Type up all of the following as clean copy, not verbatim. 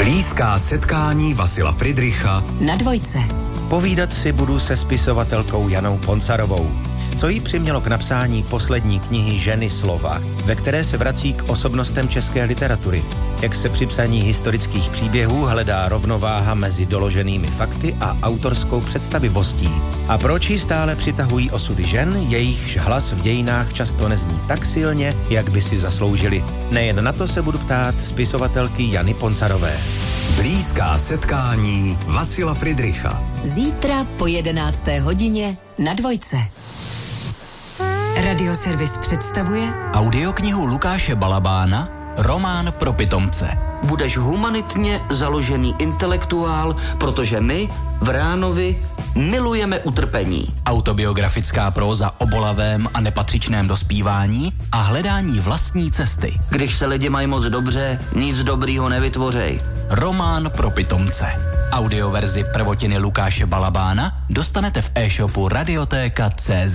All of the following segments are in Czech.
Blízká setkání Vasila Friedricha na Dvojce. Povídat si budu se spisovatelkou Janou Poncarovou. Co jí přimělo k napsání poslední knihy Ženy slova, ve které se vrací k osobnostem české literatury. Jak se při psaní historických příběhů hledá rovnováha mezi doloženými fakty a autorskou představivostí. A proč ji stále přitahují osudy žen, jejichž hlas v dějinách často nezní tak silně, jak by si zasloužili. Nejen na to se budu ptát spisovatelky Jany Poncarové. Blízká setkání Vasila Friedricha. Zítra po 11. hodině na Dvojce. Radioservis představuje audioknihu Lukáše Balabána Román pro pitomce. Budeš humanitně založený intelektuál, protože my v Ránovi milujeme utrpení. Autobiografická próza o bolavém a nepatřičném dospívání a hledání vlastní cesty. Když se lidi mají moc dobře, nic dobrýho nevytvořej. Román pro pitomce. Audioverzi prvotiny Lukáše Balabána dostanete v e-shopu Radiotéka.cz.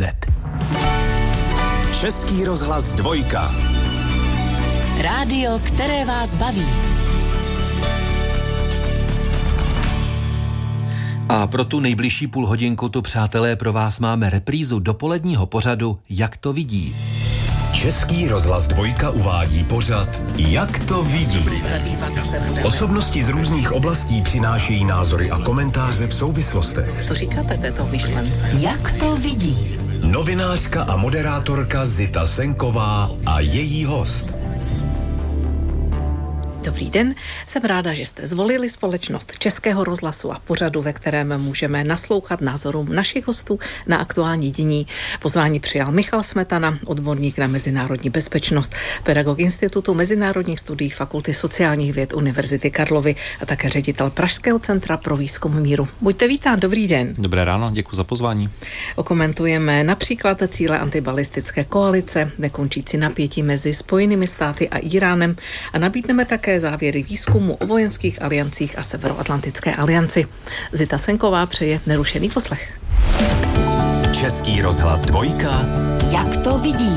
Český rozhlas Dvojka. rádio, které vás baví. A pro tu nejbližší půlhodinku tu, přátelé, pro vás máme reprízu dopoledního pořadu Jak to vidí. Český rozhlas Dvojka uvádí pořad Jak to vidí. Osobnosti z různých oblastí přinášejí názory a komentáře v souvislostech. Co říkáte této myšlence? Jak to vidí. Novinářka a moderátorka Zita Senková a její host. Dobrý den, jsem ráda, že jste zvolili společnost Českého rozhlasu a pořadu, ve kterém můžeme naslouchat názorům našich hostů na aktuální dění. Pozvání přijal Michal Smetana, odborník na mezinárodní bezpečnost, pedagog Institutu mezinárodních studií Fakulty sociálních věd Univerzity Karlovy a také ředitel Pražského centra pro výzkum míru. Buďte vítán, dobrý den. Dobré ráno, děkuji za pozvání. Okomentujeme například cíle antibalistické koalice, nekončící napětí mezi Spojenými státy a Íránem a nabídneme také závěry výzkumu o vojenských aliancích a Severoatlantické alianci. Zita Senková přeje nerušený poslech. Český rozhlas Dvojka. Jak to vidí.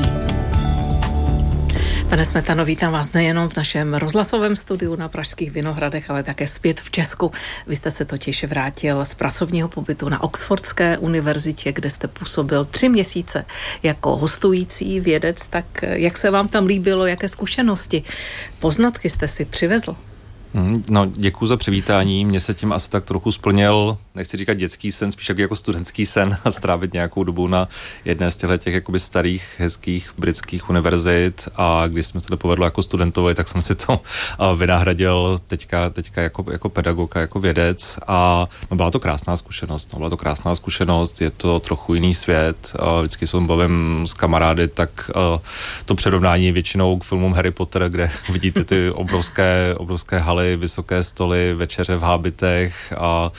Pane Smetano, vítám vás nejenom v našem rozhlasovém studiu na Pražských Vinohradech, ale také zpět v Česku. Vy jste se totiž vrátil z pracovního pobytu na Oxfordské univerzitě, kde jste působil 3 měsíce jako hostující vědec. Tak jak se vám tam líbilo, jaké zkušenosti, poznatky jste si přivezl? No, děkuji za přivítání. Mně se tím asi tak trochu splnil, nechci říkat dětský sen, spíš jako studentský sen a strávit nějakou dobu na jedné z těch jakoby starých, hezkých britských univerzit, a když jsme to povedlo jako studentovi, tak jsem si to vynahradil teďka jako pedagog a jako vědec, a byla to krásná zkušenost, je to trochu jiný svět. Vždycky se bavím s kamarády, tak to přirovnání většinou k filmům Harry Potter, kde vidíte ty obrovské haly, vysoké stoly, večeře v hábitech a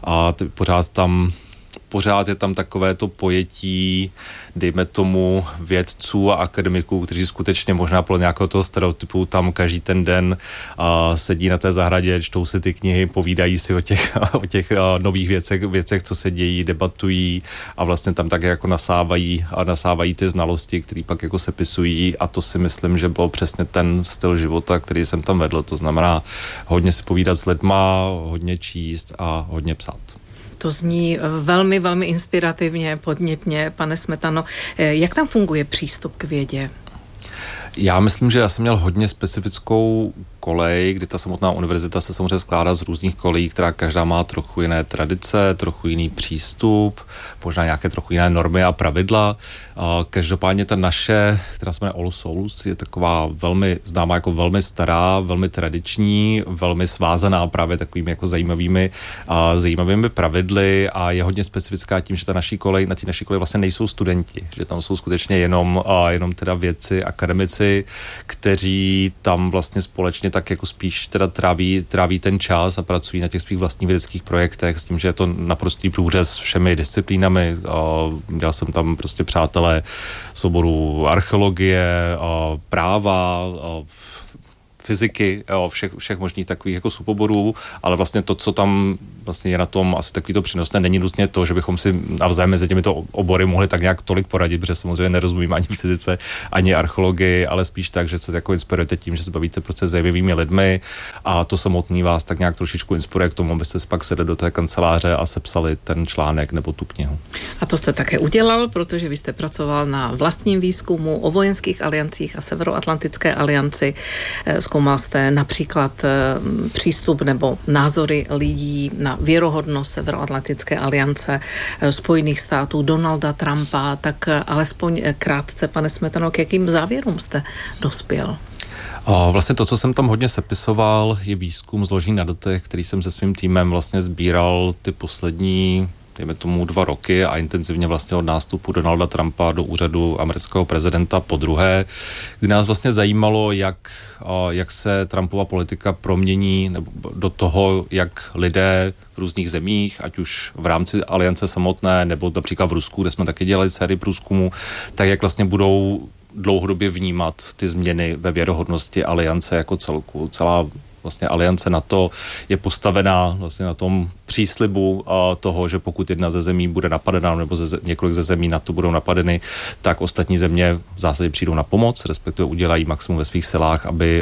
pořád je tam takové to pojetí, dejme tomu, vědců a akademiků, kteří skutečně možná podle nějakého toho stereotypu tam každý ten den sedí na té zahradě, čtou si ty knihy, povídají si o těch nových věcech, co se dějí, debatují a vlastně tam tak jako nasávají ty znalosti, které pak jako sepisují, a to si myslím, že byl přesně ten styl života, který jsem tam vedl. To znamená hodně si povídat s lidma, hodně číst a hodně psát. To zní velmi, velmi inspirativně, podnětně, pane Smetano. Jak tam funguje přístup k vědě? Já myslím, že já jsem měl hodně specifickou kolej, kdy ta samotná univerzita se samozřejmě skládá z různých kolejí, která každá má trochu jiné tradice, trochu jiný přístup, možná nějaké trochu jiné normy a pravidla. Každopádně ta naše, která se jmenuje All Souls, je taková velmi známá, jako velmi stará, velmi tradiční, velmi svázaná právě takovými jako zajímavými pravidly, a je hodně specifická tím, že na té naší koleji vlastně nejsou studenti, že tam jsou skutečně jenom teda vědci, akademici, kteří tam vlastně společně tak jako spíš teda tráví ten čas a pracují na těch svých vlastních vědeckých projektech, s tím, že je to naprostý průřez všemi disciplínami. Měl jsem tam prostě přátelé z oboru archeologie, práva, fyziky, všech možných takových jako suboborů, ale vlastně to, co tam vlastně je na tom asi takový to přínosné, není nutně to, že bychom si navzájem mezi těmito obory mohli tak nějak tolik poradit, protože samozřejmě nerozumím ani fyzice, ani archeologii, ale spíš tak, že se jako inspirujete tím, že se bavíte prostě s zajímavými lidmi a to samotný vás tak nějak trošičku inspiruje k tomu, abyste pak sedli do té kanceláře a sepsali ten článek nebo tu knihu. A to jste také udělal, protože vy jste pracoval na vlastním výzkumu o vojenských aliancích a Severoatlantické alianci. Zkoumal jste například přístup nebo názory lidí na věrohodnost Severoatlantické aliance, Spojených států, Donalda Trumpa, tak alespoň krátce, pane Smetano, k jakým závěrům jste dospěl? Vlastně to, co jsem tam hodně sepisoval, je výzkum založený na datech, který jsem se svým týmem vlastně sbíral ty poslední, dejme tomu 2 roky a intenzivně vlastně od nástupu Donalda Trumpa do úřadu amerického prezidenta podruhé, kdy nás vlastně zajímalo, jak se Trumpova politika promění do toho, jak lidé v různých zemích, ať už v rámci aliance samotné, nebo například v Rusku, kde jsme taky dělali sérii průzkumu, tak jak vlastně budou dlouhodobě vnímat ty změny ve věrohodnosti aliance jako celku. Celá vlastně aliance NATO je postavená vlastně na tom příslibu toho, že pokud jedna ze zemí bude napadena nebo několik ze zemí NATO budou napadeny, tak ostatní země v zásadě přijdou na pomoc, respektive udělají maximum ve svých silách,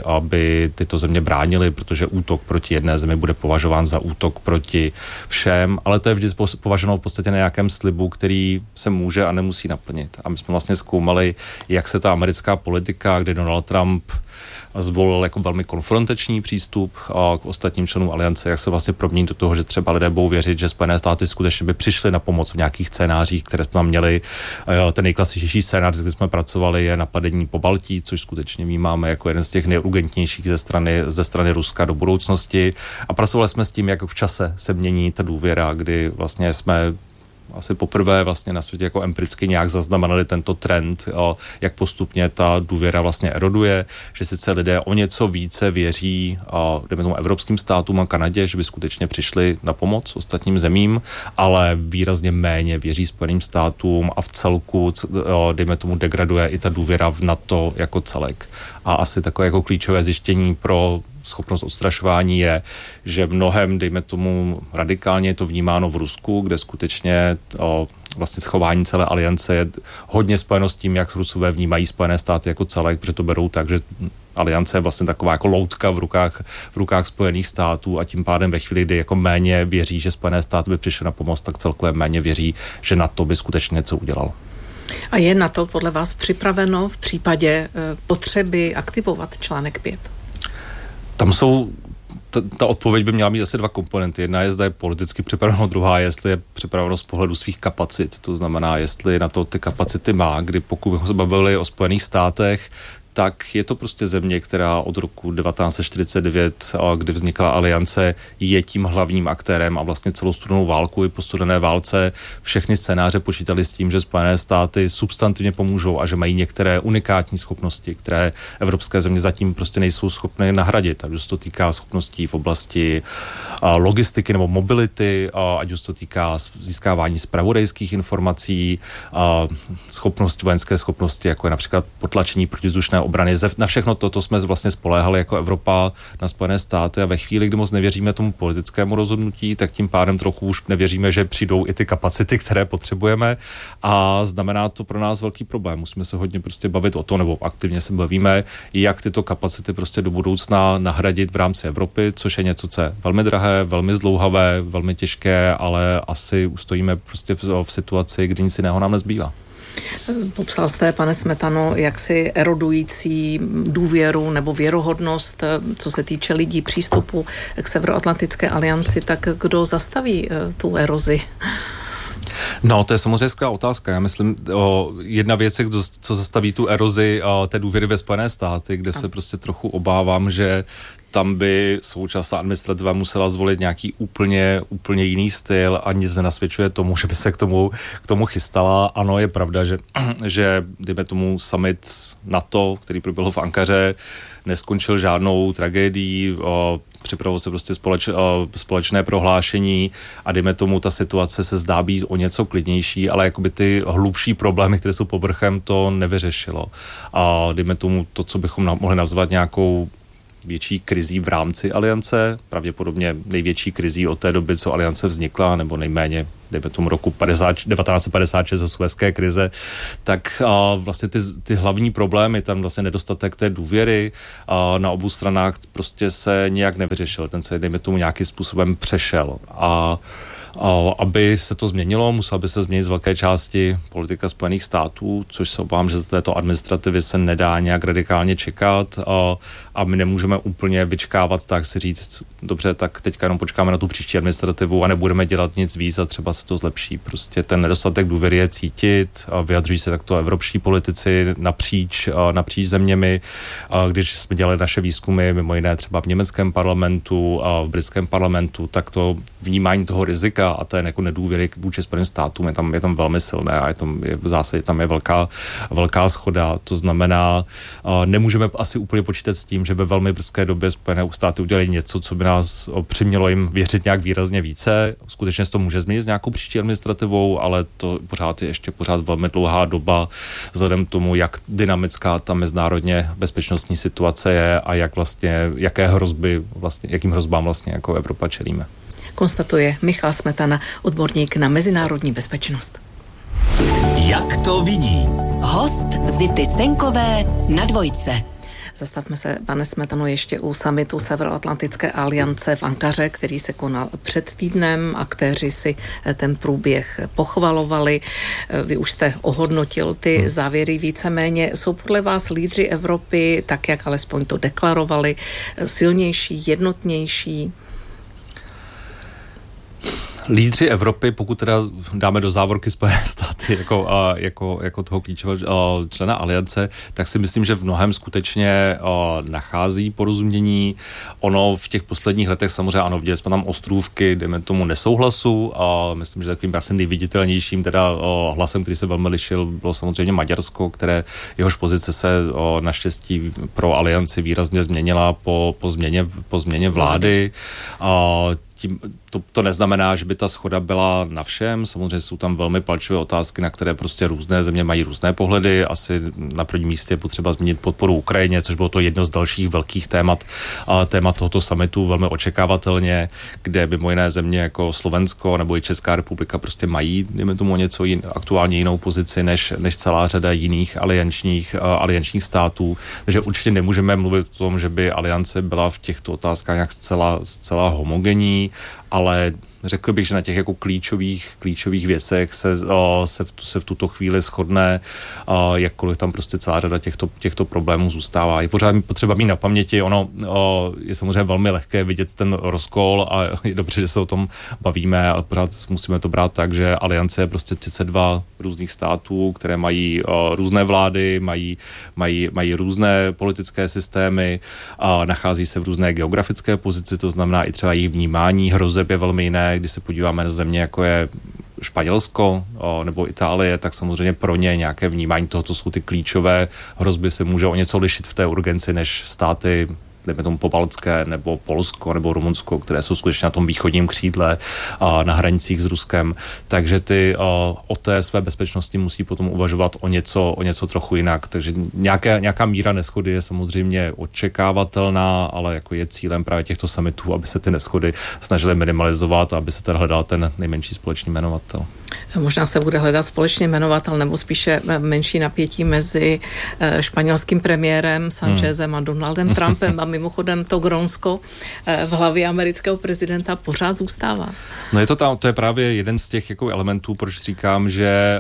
aby tyto země bránily, protože útok proti jedné zemi bude považován za útok proti všem, ale to je vždy považováno v podstatě na nějakém slibu, který se může a nemusí naplnit. A my jsme vlastně zkoumali, jak se ta americká politika, kde Donald Trump zvolil jako velmi konfrontační přístup k ostatním členům aliance, jak se vlastně promění do toho, že třeba lidé budou věřit, že Spojené státy skutečně by přišly na pomoc v nějakých scénářích, které jsme měli. Ten nejklasičnější scénář, kde jsme pracovali, je napadení Pobaltí, což skutečně vnímáme jako jeden z těch nejurgentnějších ze strany Ruska do budoucnosti. A pracovali jsme s tím, jak v čase se mění ta důvěra, kdy vlastně jsme asi poprvé vlastně na světě jako empiricky nějak zaznamenali tento trend, jak postupně ta důvěra vlastně eroduje, že sice lidé o něco více věří dejme tomu evropským státům a Kanadě, že by skutečně přišli na pomoc ostatním zemím, ale výrazně méně věří Spojeným státům a v celku, dejme tomu, degraduje i ta důvěra v NATO jako celek. A asi takové jako klíčové zjištění pro schopnost odstrašování je, že mnohem, dejme tomu, radikálně je to vnímáno v Rusku, kde skutečně vlastně schování celé aliance je hodně spojeno s tím, jak Rusové vnímají Spojené státy jako celek, protože to berou tak, že aliance je vlastně taková jako loutka v rukách Spojených států a tím pádem ve chvíli, kdy jako méně věří, že Spojené státy by přišly na pomoc, tak celkově méně věří, že NATO by skutečně něco udělal. A je NATO podle vás připraveno v případě potřeby aktivovat článek 5? Tam jsou, ta odpověď by měla mít asi 2 komponenty. Jedna je, zda je politicky připraveno, druhá je, jestli je připraveno z pohledu svých kapacit. To znamená, jestli na to ty kapacity má, kdy pokud bychom se bavili o Spojených státech, tak je to prostě země, která od roku 1949, kdy vznikla aliance, je tím hlavním aktérem a vlastně celou studenou válku i po studené válce všechny scénáře počítali s tím, že Spojené státy substantivně pomůžou a že mají některé unikátní schopnosti, které evropské země zatím prostě nejsou schopné nahradit. Ať už se to týká schopností v oblasti logistiky nebo mobility, ať už se to týká získávání zpravodajských informací, vojenské schopnosti, jako je například potlačení protizdušné obrany. Na všechno toto jsme vlastně spoléhali jako Evropa na Spojené státy a ve chvíli, kdy moc nevěříme tomu politickému rozhodnutí, tak tím pádem trochu už nevěříme, že přijdou i ty kapacity, které potřebujeme a znamená to pro nás velký problém. Musíme se hodně prostě bavit o to, nebo aktivně se bavíme, jak tyto kapacity prostě do budoucna nahradit v rámci Evropy, což je něco, co je velmi drahé, velmi zdlouhavé, velmi těžké, ale asi ustojíme prostě v situaci, kdy nic jiného nám nezbývá. Popsal jste, pane Smetano, jaksi erodující důvěru nebo věrohodnost, co se týče lidí přístupu k Severoatlantické alianci, tak kdo zastaví tu erozi? No, to je samozřejmě skvělá otázka. Já myslím, jedna věc je, co zastaví tu erozi té důvěry ve Spojené státy, kde se prostě trochu obávám, že tam by současná administrativa musela zvolit nějaký úplně jiný styl a nic nenasvědčuje tomu, že by se k tomu chystala. Ano, je pravda, že dejme tomu summit NATO, který proběhl v Ankaře, neskončil žádnou tragédií, připravilo se prostě společné prohlášení a dejme tomu, ta situace se zdá být o něco klidnější, ale jakoby ty hlubší problémy, které jsou povrchem, to nevyřešilo. A dejme tomu to, co bychom mohli nazvat nějakou větší krizí v rámci aliance, pravděpodobně největší krizí od té doby, co aliance vznikla, nebo nejméně dejme tomu roku 1956 za Suezské krize, tak vlastně ty hlavní problémy, tam vlastně nedostatek té důvěry na obou stranách prostě se nějak nevyřešil. Ten se, dejme tomu, nějakým způsobem přešel. A aby se to změnilo, musela by se změnit z velké části politika Spojených států, což se obávám, že za této administrativy se nedá nějak radikálně čekat a my nemůžeme úplně vyčkávat, tak si říct, dobře, tak teďka jenom počkáme na tu příští administrativu a nebudeme dělat nic víc a třeba se to zlepší. Prostě ten nedostatek důvěry je cítit, vyjadřují se takto evropští politici napříč zeměmi. Když jsme dělali naše výzkumy, mimo jiné třeba v německém parlamentu a v britském parlamentu, tak to vnímání toho rizika a té jako nedůvěry vůči Spojeným státům je tam velmi silné a v zásadě tam je velká shoda. To znamená, nemůžeme asi úplně počítat s tím, že ve velmi brzké době Spojené státy udělají něco, co by nás přimělo jim věřit nějak výrazně více. Skutečně se to může změnit s nějakou příští administrativou, ale to je ještě pořád velmi dlouhá doba vzhledem k tomu, jak dynamická ta mezinárodně bezpečnostní situace je a jakým hrozbám vlastně jako Evropa čelíme. Konstatuje Michal Smetana, odborník na mezinárodní bezpečnost. Jak to vidí? Host Zity Senkové na Dvojce. Zastavme se, pane Smetano, ještě u summitu Severoatlantické aliance v Ankaře, který se konal před týdnem. Aktéři si ten průběh pochvalovali. Vy už jste ohodnotil ty závěry víceméně. Jsou podle vás lídři Evropy, tak jak alespoň to deklarovali, silnější, jednotnější? Lídři Evropy, pokud teda dáme do závorky Spojené státy jako toho klíčového člena aliance, tak si myslím, že v mnohem skutečně nachází porozumění. Ono v těch posledních letech samozřejmě ano, viděli jsme tam ostrůvky, dejme tomu nesouhlasu a myslím, že takovým asi nejviditelnějším teda hlasem, který se velmi lišil, bylo samozřejmě Maďarsko, jehož pozice se naštěstí pro alianci výrazně změnila po změně vlády. To neznamená, že by ta shoda byla na všem. Samozřejmě jsou tam velmi palčivé otázky, na které prostě různé země mají různé pohledy. Asi na prvním místě je potřeba zmínit podporu Ukrajině, což bylo to jedno z dalších velkých témat tohoto summitu, velmi očekávatelně, kde mimo jiné země jako Slovensko nebo i Česká republika prostě mají, dejme tomu, aktuálně jinou pozici než celá řada jiných aliančních států. Takže určitě nemůžeme mluvit o tom, že by aliance byla v těchto otázkách nějak zcela homogenní, ale řekl bych, že na těch jako klíčových věcech se v tuto chvíli shodne, jakkoliv tam prostě celá řada těchto problémů zůstává. Je pořád potřeba mít na paměti, ono je samozřejmě velmi lehké vidět ten rozkol a je dobře, že se o tom bavíme, ale pořád musíme to brát tak, že aliance je prostě 32 různých států, které mají různé vlády, mají různé politické systémy, nachází se v různé geografické pozici, to znamená i třeba jejich vnímání hrozeb je velmi jiné. Když se podíváme na země, jako je Španělsko nebo Itálie, tak samozřejmě pro ně nějaké vnímání toho, co jsou ty klíčové hrozby, se může o něco lišit v té urgenci než státy, dejme tomu pobaltské, nebo Polsko, nebo Rumunsko, které jsou skutečně na tom východním křídle na hranicích s Ruskem. Takže ty o té své bezpečnosti musí potom uvažovat o něco trochu jinak. Takže nějaká míra neshody je samozřejmě očekávatelná, ale jako je cílem právě těchto summitů, aby se ty neshody snažily minimalizovat a aby se teda hledal ten nejmenší společný jmenovatel. Možná se bude hledat společný jmenovatel nebo spíše menší napětí mezi španělským premiérem Sanchezem a Donaldem Trumpem a mimochodem to Grónsko v hlavě amerického prezidenta pořád zůstává. No to je právě jeden z těch jako elementů, proč říkám, že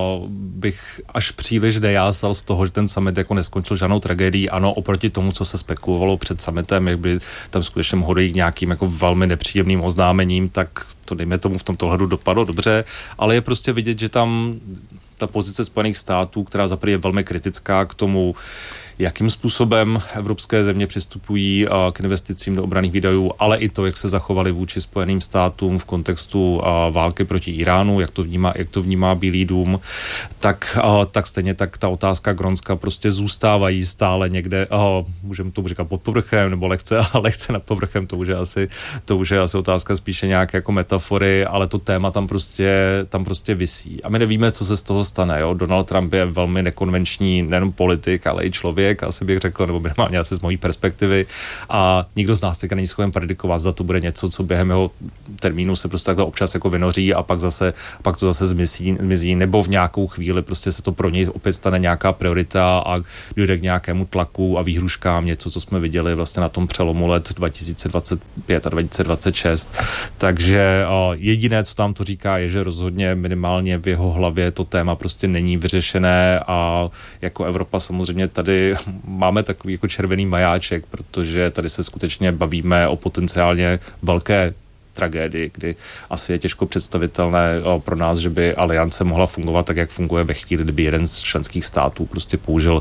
bych až příliš nejásal z toho, že ten summit jako neskončil žádnou tragédií. Ano, oproti tomu, co se spekulovalo před summitem, jak by tam skutečně mohlo jít nějakým jako velmi nepříjemným oznámením, tak to dejme tomu v tomto hledu dopadlo dobře, ale je prostě vidět, že tam ta pozice Spojených států, která zaprvé je velmi kritická k tomu, jakým způsobem evropské země přistupují k investicím do obranných výdajů, ale i to, jak se zachovali vůči Spojeným státům v kontextu války proti Iránu, jak to vnímá Bílý dům, tak stejně tak ta otázka Grónska prostě zůstávají stále někde, můžeme tomu říkat pod povrchem, nebo lehce nad povrchem, to už je asi otázka spíše nějaké jako metafory, ale to téma tam prostě visí. A my nevíme, co se z toho stane. Jo? Donald Trump je velmi nekonvenční nejen politik, ale i člověk, člověk, asi bych řekl, nebo minimálně asi z mojí perspektivy, a nikdo z nás teďka není schopen predikovat, zda to bude něco, co během jeho termínu se prostě takhle občas jako vynoří a pak to zase zmizí, nebo v nějakou chvíli prostě se to pro něj opět stane nějaká priorita a dojde k nějakému tlaku a výhruškám, něco, co jsme viděli vlastně na tom přelomu let 2025 a 2026. Takže jediné, co tam to říká, je, že rozhodně minimálně v jeho hlavě to téma prostě není vyřešené a jako Evropa samozřejmě tady máme takový jako červený majáček, protože tady se skutečně bavíme o potenciálně velké tragédii, kdy asi je těžko představitelné pro nás, že by aliance mohla fungovat tak, jak funguje ve chvíli, kdyby jeden z členských států prostě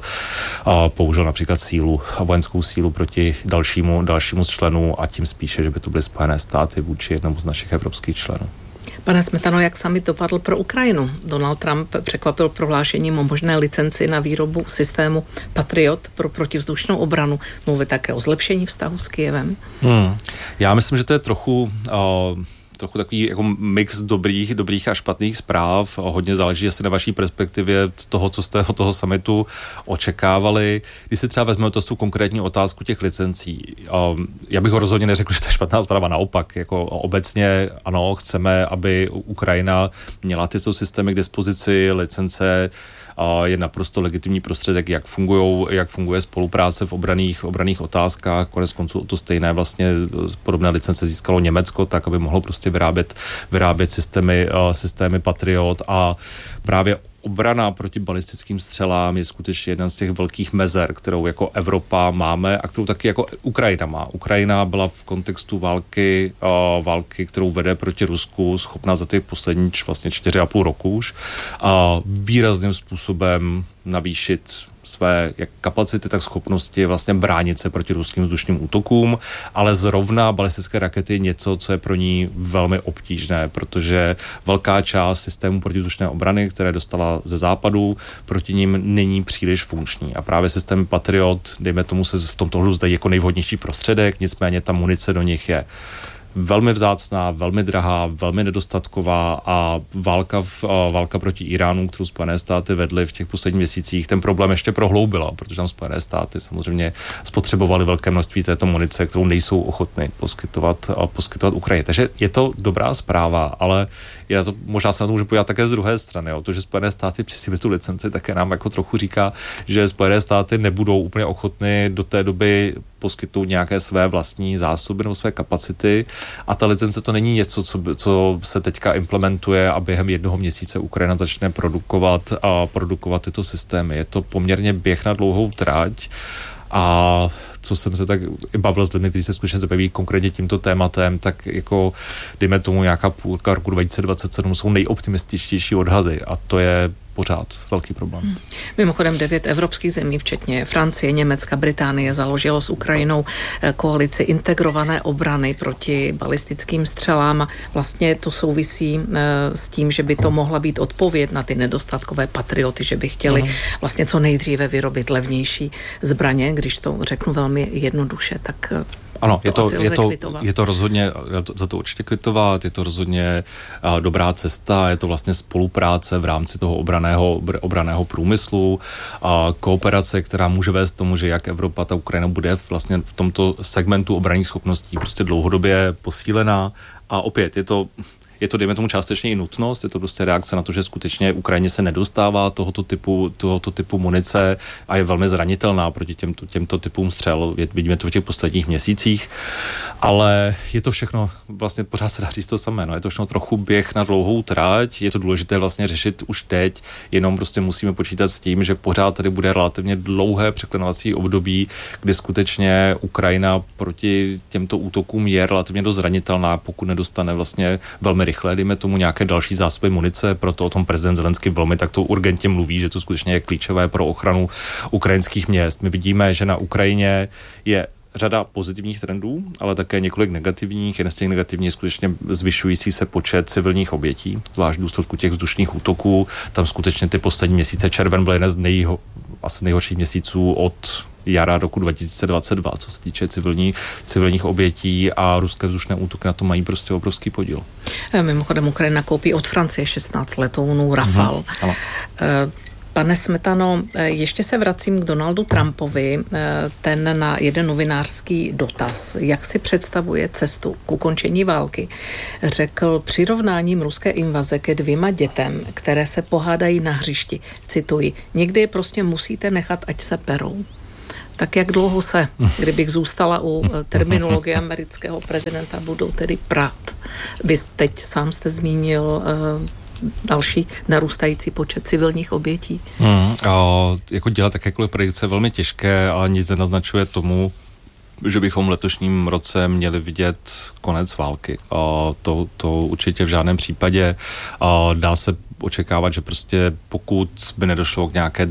použil například vojenskou sílu proti dalšímu z členů a tím spíše, že by to byly Spojené státy vůči jednomu z našich evropských členů. Pane Smetano, jak summit dopadl pro Ukrajinu? Donald Trump překvapil prohlášením o možné licenci na výrobu systému Patriot pro protivzdušnou obranu. Mluví také o zlepšení vztahu s Kyjevem. Já myslím, že to je trochu takový jako mix dobrých a špatných zpráv. Hodně záleží asi na vaší perspektivě toho, co jste od toho summitu očekávali. Když si třeba vezmeme tu konkrétní otázku těch licencí, já bych ho rozhodně neřekl, že to je špatná zpráva, naopak. Jako obecně ano, chceme, aby Ukrajina měla ty systémy k dispozici, licence je naprosto legitimní prostředek, jak funguje spolupráce v obranných otázkách. Konec konců to stejné vlastně podobné licence získalo Německo, tak aby mohlo prostě vyrábět systémy Patriot a právě obrana proti balistickým střelám je skutečně jedna z těch velkých mezer, kterou jako Evropa máme a kterou taky jako Ukrajina má. Ukrajina byla v kontextu války, kterou vede proti Rusku, schopná za těch poslední vlastně 4,5 roku už výrazným způsobem navýšit své jak kapacity, tak schopnosti vlastně bránit se proti ruským vzdušným útokům, ale zrovna balistické rakety je něco, co je pro ní velmi obtížné, protože velká část systému protivzdušné obrany, které dostala ze západu, proti ním není příliš funkční. A právě systém Patriot, dejme tomu, se v tomto hledu zdají jako nejvhodnější prostředek, nicméně ta munice do nich je velmi vzácná, velmi drahá, velmi nedostatková a válka proti Iránu, kterou Spojené státy vedly v těch posledních měsících, ten problém ještě prohloubila, protože tam Spojené státy samozřejmě spotřebovaly velké množství této munice, kterou nejsou ochotny poskytovat Ukrajině. Takže je to dobrá zpráva, ale možná se na to můžu podívat také z druhé strany. To, že Spojené státy přislíbily tu licenci, také nám jako trochu říká, že Spojené státy nebudou úplně ochotny do té doby poskytnout nějaké své vlastní zásoby nebo své kapacity a ta licence to není něco, co se teďka implementuje a během 1 měsíce Ukrajina začne produkovat tyto systémy. Je to poměrně běh na dlouhou trať a co jsem se tak i bavil s lidmi, kteří se skutečně zabaví konkrétně tímto tématem, tak jako dejme tomu nějaká půlka roku 2027 jsou nejoptimističtější odhady a to je pořád velký problém. Mimochodem 9 evropských zemí, včetně Francie, Německa, Británie, založilo s Ukrajinou koalici integrované obrany proti balistickým střelám a vlastně to souvisí s tím, že by to mohla být odpověď na ty nedostatkové patrioty, že by chtěli vlastně co nejdříve vyrobit levnější zbraně, když to řeknu velmi jednoduše, tak ano, je to rozhodně, za to určitě kvitovat, je to rozhodně dobrá cesta, je to vlastně spolupráce v rámci toho obranného průmyslu, kooperace, která může vést tomu, že jak Evropa, ta Ukrajina bude vlastně v tomto segmentu obranných schopností prostě dlouhodobě posílená a opět je to, dejme tomu, částečně i nutnost, je to prostě reakce na to, že skutečně Ukrajině se nedostává tohoto typu munice a je velmi zranitelná proti těmto typům střel. Vidíme to v těch posledních měsících, ale je to všechno, vlastně pořád se dá říct to samé, je to všechno trochu běh na dlouhou trať, je to důležité vlastně řešit už teď, jenom prostě musíme počítat s tím, že pořád tady bude relativně dlouhé překlenovací období, kdy skutečně Ukrajina proti těmto útokům je relativně dost zranitelná, pokud nedostane vlastně velmi rychle, dejme tomu nějaké další zásoby munice, proto o tom prezident Zelenský velmi takto urgentně mluví, že to skutečně je klíčové pro ochranu ukrajinských měst. My vidíme, že na Ukrajině je řada pozitivních trendů, ale také několik negativních. Jeden z těch negativních je skutečně zvyšující se počet civilních obětí, zvlášť v důsledku těch vzdušných útoků. Tam skutečně ty poslední měsíce, červen byl jeden z asi nejhorších měsíců od jara roku 2022, co se týče civilních obětí a ruské vzdušné útoky na to mají prostě obrovský podíl. Mimochodem Ukrajina koupí od Francie 16 letounů Rafale. Pane Smetano, ještě se vracím k Donaldu Trumpovi. Ten na jeden novinářský dotaz, jak si představuje cestu k ukončení války, řekl přirovnáním ruské invaze ke 2 dětem, které se pohádají na hřišti. Cituji, někdy je prostě musíte nechat, ať se perou. Tak jak dlouho se, kdybych zůstala u terminologie amerického prezidenta, budou tedy prát? Vy teď sám jste zmínil další narůstající počet civilních obětí. Jako dělat jakékoliv predikce je velmi těžké, ale nic nenaznačuje tomu, že bychom v letošním roce měli vidět konec války. To určitě v žádném případě. Dá se očekávat, že prostě pokud by nedošlo k nějaké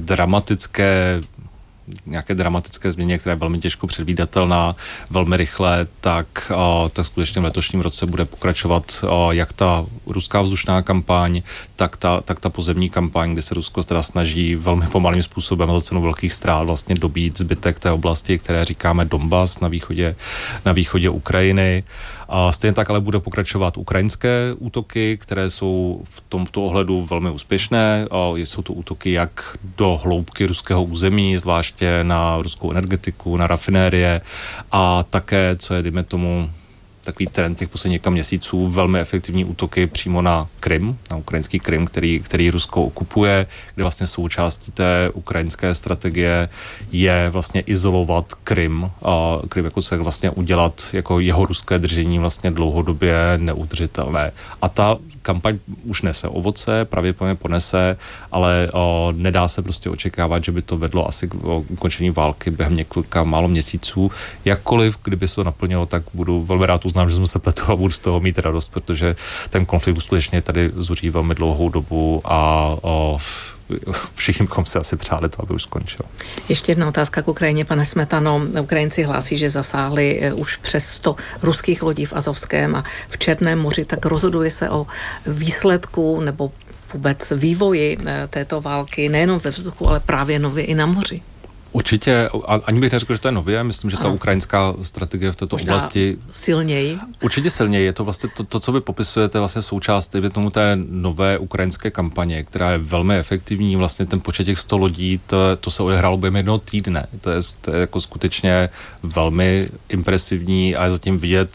dramatické změně, která je velmi těžko předvídatelná, velmi rychle, tak skutečně v letošním roce bude pokračovat jak ta ruská vzdušná kampaň, tak ta pozemní kampaň, kde se Rusko teda snaží velmi pomalým způsobem za cenu velkých ztrát vlastně dobít zbytek té oblasti, které říkáme Donbas na východě Ukrajiny. Stejně tak ale bude pokračovat ukrajinské útoky, které jsou v tomto ohledu velmi úspěšné. Jsou to útoky jak do hloubky ruského území, zvláště na ruskou energetiku, na rafinérie a také, co je, dejme tomu, takový trend těch posledních několika měsíců, velmi efektivní útoky přímo na Krym, na ukrajinský Krym, který Rusko okupuje, kde vlastně součástí té ukrajinské strategie je vlastně izolovat Krym jako se vlastně udělat jako jeho ruské držení vlastně dlouhodobě neudržitelné. A ta kampaň už nese ovoce, pravděpodobně ponese, ale nedá se prostě očekávat, že by to vedlo asi k ukončení války během několika málo měsíců. Jakkoliv, kdyby se to naplnilo, tak budu velmi rád uznám, že jsme se pletli a budu z toho mít radost, protože ten konflikt skutečně tady zuří velmi dlouhou dobu a všichni bychom se asi přáli to, aby už skončil. Ještě jedna otázka k Ukrajině, pane Smetano. Ukrajinci hlásí, že zasáhli už přes 100 ruských lodí v Azovském a v Černém moři, tak rozhoduje se o výsledku nebo vůbec vývoji této války nejenom ve vzduchu, ale právě nově i na moři. Určitě, ani bych neřekl, že to je nově, myslím, že ta ukrajinská strategie v této oblasti silněji. Určitě silněji, je to vlastně to, co vy popisujete, vlastně součást tomu té nové ukrajinské kampaně, která je velmi efektivní, vlastně ten počet těch 100 lodí, to se odehrálo během 1 týdne, to je jako skutečně velmi impresivní a je zatím vidět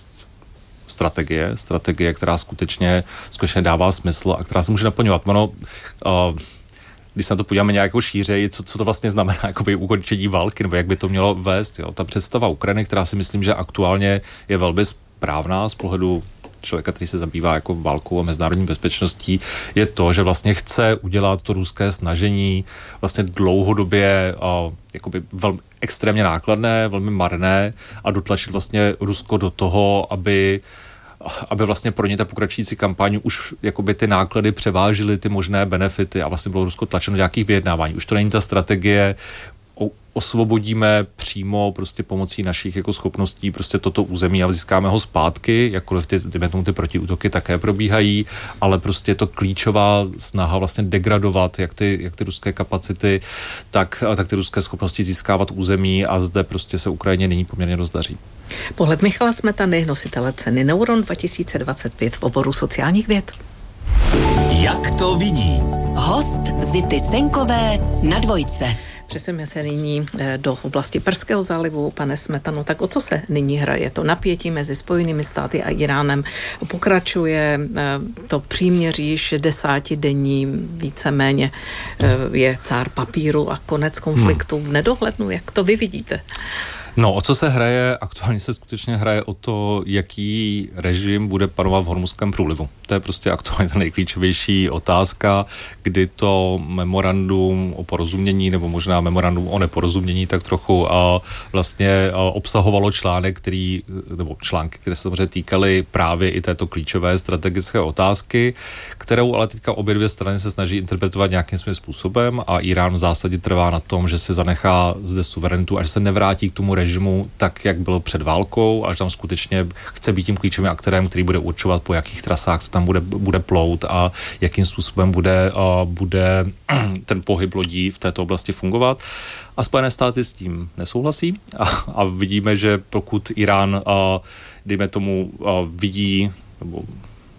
strategie, která skutečně dává smysl a která se může naplňovat. Když se na to podíváme nějakou šířeji, co to vlastně znamená jakoby ukončení války, nebo jak by to mělo vést. Jo? Ta představa Ukrajiny, která si myslím, že aktuálně je velmi správná z pohledu člověka, který se zabývá jako válkou a mezinárodní bezpečností, je to, že vlastně chce udělat to ruské snažení vlastně dlouhodobě jakoby velmi extrémně nákladné, velmi marné a dotlačit vlastně Rusko do toho, aby vlastně pro ně ta pokračující kampaň už jakoby ty náklady převážily ty možné benefity a vlastně bylo Rusko tlačeno do nějakých vyjednávání. Už to není ta strategie, osvobodíme přímo prostě pomocí našich jako schopností prostě toto území a získáme ho zpátky, jakkoliv ty protiútoky také probíhají, ale prostě je to klíčová snaha vlastně degradovat jak ty ruské kapacity, tak ty ruské schopnosti získávat území a zde prostě se Ukrajině nyní poměrně dost daří. Pohled Michala Smetany, nositele ceny Neuron 2025 v oboru sociálních věd. Jak to vidí? Host Zity Senkové na Dvojce. Přesuneme se nyní do oblasti Perského zálivu, pane Smetano. Tak o co se nyní hraje? To napětí mezi Spojenými státy a Iránem pokračuje, to příměří 60denní, víceméně je cár papíru a konec konfliktu v nedohlednu. Jak to vy vidíte? No, o co se hraje? Aktuálně se skutečně hraje o to, jaký režim bude panovat v Hormuzském průlivu. To je prostě aktuálně ta nejklíčovější otázka, kdy to memorandum o porozumění, nebo možná memorandum o neporozumění tak trochu vlastně obsahovalo články, které se samozřejmě týkaly právě i této klíčové strategické otázky, kterou ale teďka obě dvě strany se snaží interpretovat nějakým svým způsobem a Irán v zásadě trvá na tom, že si zanechá zde suverenitu a že se nevrátí k tomu režimu tak, jak bylo před válkou, až tam skutečně chce být tím klíčovým aktérem, který bude určovat, po jakých trasách se tam bude plout a jakým způsobem bude ten pohyb lodí v této oblasti fungovat. A Spojené státy s tím nesouhlasí a vidíme, že pokud Irán, dejme tomu, vidí nebo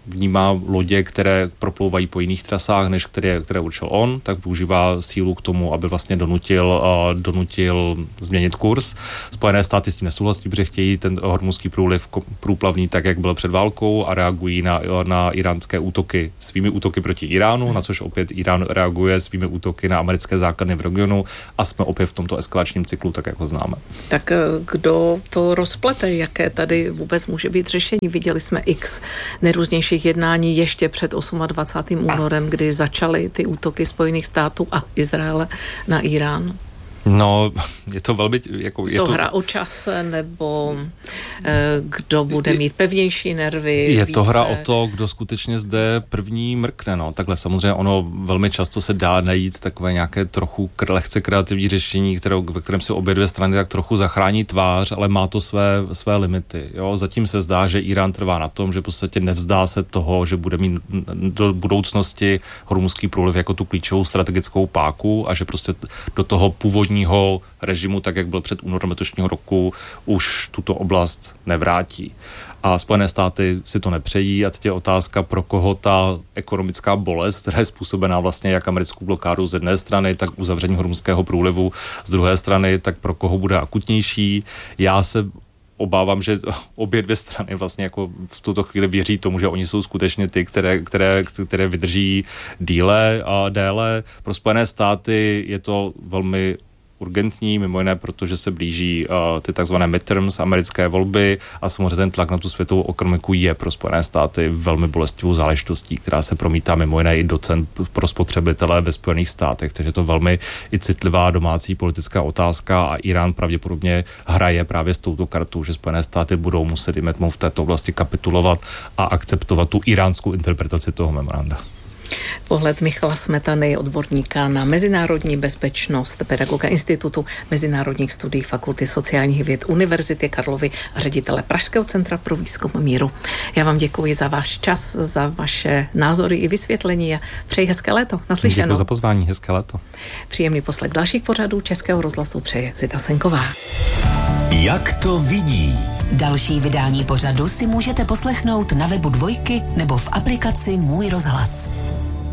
vnímá lodě, které proplouvají po jiných trasách, než které určil on, tak využívá sílu k tomu, aby vlastně donutil změnit kurz. Spojené státy s tím nesouhlasí, protože chtějí ten hormuzský průliv průplavný tak, jak byl před válkou a reagují na iránské útoky svými útoky proti Iránu, na což opět Irán reaguje svými útoky na americké základny v regionu a jsme opět v tomto eskalačním cyklu, tak jak ho známe. Tak kdo to rozplete, jaké tady vůbec může být řešení? Viděli jsme x nejrůznějších jednání ještě před 28. únorem, kdy začaly ty útoky Spojených států a Izraele na Irán. No, je to velmi... hra o čas, nebo kdo bude mít pevnější nervy? Je více? To hra o to, kdo skutečně zde první mrkne, no. Takhle samozřejmě ono velmi často se dá najít takové nějaké trochu lehce kreativní řešení, ve kterém si obě dvě strany tak trochu zachrání tvář, ale má to své limity, jo. Zatím se zdá, že Irán trvá na tom, že v podstatě nevzdá se toho, že bude mít do budoucnosti hormuzský průliv jako tu klíčovou strategickou páku a že prostě do toho původního režimu, tak jak byl před únorem letošního roku, už tuto oblast nevrátí. A Spojené státy si to nepřejí a teď je otázka, pro koho ta ekonomická bolest, která je způsobená vlastně jak americkou blokádu z jedné strany, tak uzavření hormuzského průlivu z druhé strany, tak pro koho bude akutnější. Já se obávám, že obě dvě strany vlastně jako v tuto chvíli věří tomu, že oni jsou skutečně ty, které vydrží déle. Pro Spojené státy je to velmi urgentní, mimo jiné, protože se blíží ty takzvané midterms, americké volby a samozřejmě ten tlak na tu světovou ekonomiku je pro Spojené státy velmi bolestivou záležitostí, která se promítá mimo jiné i do cen pro spotřebitele ve Spojených státech, takže je to velmi i citlivá domácí politická otázka a Irán pravděpodobně hraje právě s touto kartou, že Spojené státy budou muset v této oblasti kapitulovat a akceptovat tu iránskou interpretaci toho memoranda. Pohled Michala Smetany, odborníka na mezinárodní bezpečnost, pedagoga Institutu mezinárodních studií Fakulty sociálních věd Univerzity Karlovy a ředitele Pražského centra pro výzkum míru. Já vám děkuji za váš čas, za vaše názory i vysvětlení a přeji hezké léto. Naslyšenou. Děkuji za pozvání, hezké léto. Příjemný poslech dalších pořadů Českého rozhlasu přeje Zita Senková. Jak to vidí? Další vydání pořadu si můžete poslechnout na webu Dvojky nebo v aplikaci Můj rozhlas.